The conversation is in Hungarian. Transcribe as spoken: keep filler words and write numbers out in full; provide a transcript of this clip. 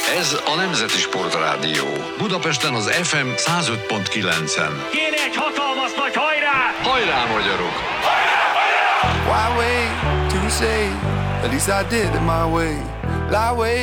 Ez a Nemzeti Sportrádió. Budapesten az ef em száz öt pont kilencen. Kéne egy hatalmas nagy hajrá! Hajrá, magyarok! Why wait to say? At least I did it my way. Lie way